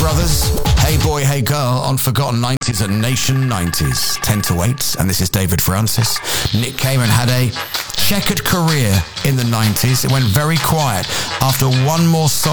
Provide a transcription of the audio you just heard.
Brothers, Hey Boy, Hey Girl on Forgotten 90s and Nation 90s, 10 to 8. And this is David Francis. Nick Cayman had a checkered career in the 90s. It went very quiet after one more song